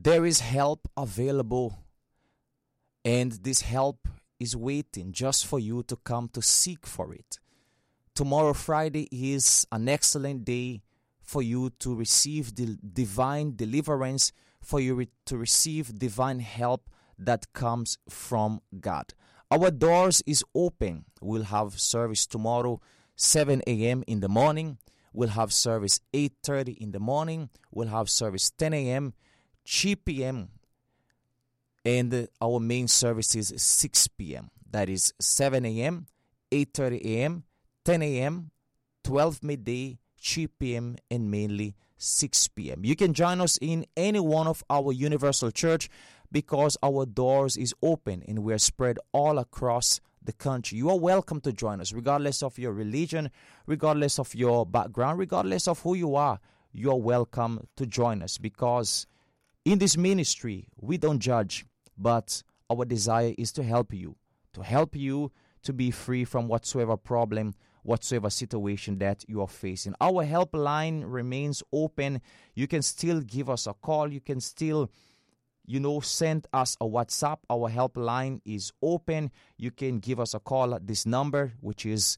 There is help available, and this help is waiting just for you to come to seek for it. Tomorrow, Friday, is an excellent day for you to receive the divine deliverance, for you to receive divine help that comes from God. Our doors is open. We'll have service tomorrow, 7 a.m. in the morning. We'll have service 8:30 in the morning. We'll have service 10 a.m., 3 p.m., and our main service is 6 p.m. That is 7 a.m., 8:30 a.m., 10 a.m., 12 midday, 3 p.m., and mainly 6 p.m. You can join us in any one of our Universal Church because our doors is open and we are spread all across the country. You are welcome to join us regardless of your religion, regardless of your background, regardless of who you are. You are welcome to join us because in this ministry, we don't judge, but our desire is to help you to be free from whatsoever problem, whatsoever situation that you are facing. Our helpline remains open. You can still give us a call. You can still, send us a WhatsApp. Our helpline is open. You can give us a call at this number, which is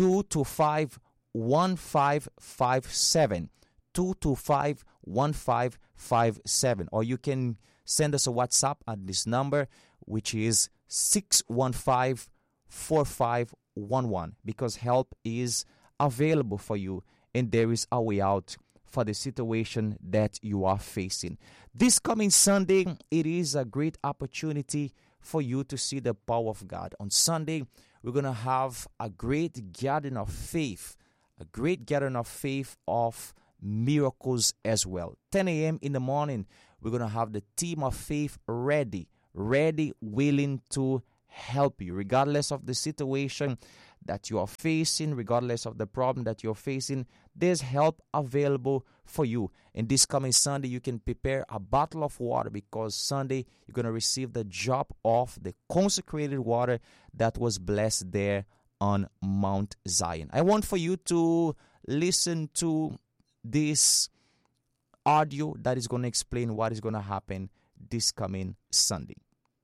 225-1557. 225-1557. Or you can send us a WhatsApp at this number, which is 615-4511, because help is available for you and there is a way out for the situation that you are facing. This coming Sunday, it is a great opportunity for you to see the power of God. On Sunday, we're going to have a great gathering of faith, of miracles as well. 10 a.m. in the morning, we're going to have the team of faith ready, willing to help you, regardless of the situation that you are facing, regardless of the problem that you're facing. There's help available for you. And this coming Sunday, you can prepare a bottle of water because Sunday, you're going to receive the drop of the consecrated water that was blessed there on Mount Zion. I want for you to listen to this audio that is going to explain what is going to happen this coming Sunday.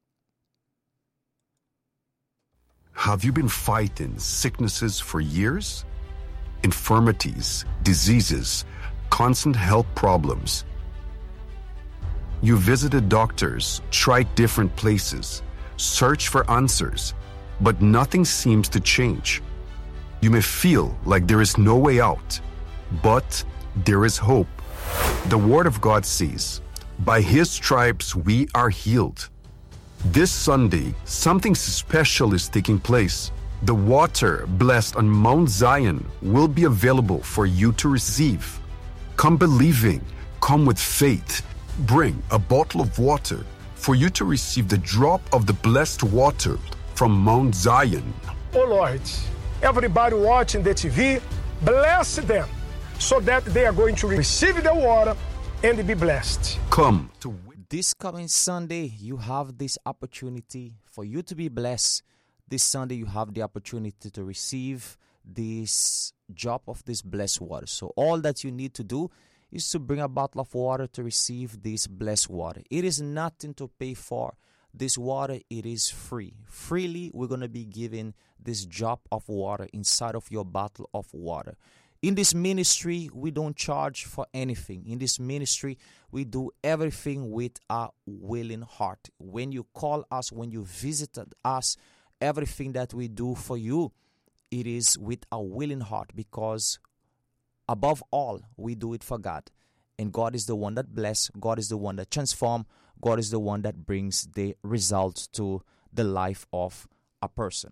Have you been fighting sicknesses for years? Infirmities, diseases, constant health problems. You visited doctors, tried different places, searched for answers, but nothing seems to change. You may feel like there is no way out, but there is hope. The Word of God says, "By His stripes we are healed." This Sunday, something special is taking place. The water blessed on Mount Zion will be available for you to receive. Come believing, come with faith. Bring a bottle of water for you to receive the drop of the blessed water from Mount Zion. Oh Lord, everybody watching the TV, bless them so that they are going to receive the water and be blessed. Come to this coming Sunday, you have this opportunity for you to be blessed. This Sunday, you have the opportunity to receive this drop of this blessed water. So all that you need to do is to bring a bottle of water to receive this blessed water. It is nothing to pay for. This water, it is free. Freely, we're going to be giving this drop of water inside of your bottle of water. In this ministry, we don't charge for anything. In this ministry, we do everything with a willing heart. When you call us, when you visited us, everything that we do for you, it is with a willing heart because above all, we do it for God. And God is the one that bless, God is the one that transform, God is the one that brings the results to the life of a person.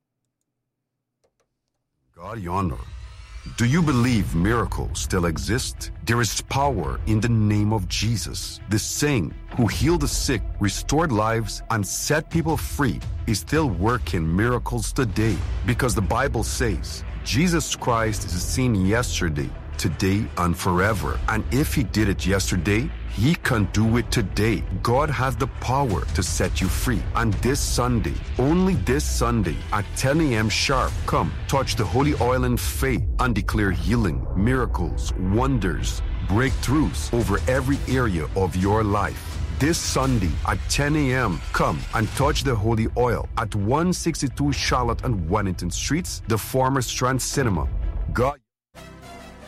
God honor. Do you believe miracles still exist? There is power in the name of Jesus. The same who healed the sick, restored lives, and set people free is still working miracles today because the Bible says Jesus Christ is the same yesterday, today, and forever. And if He did it yesterday, He can do it today. God has the power to set you free. And this Sunday, only this Sunday at 10 a.m. sharp, come, touch the holy oil in faith and declare healing, miracles, wonders, breakthroughs over every area of your life. This Sunday at 10 a.m., come and touch the holy oil at 162 Charlotte and Wellington Streets, the former Strand Cinema. God.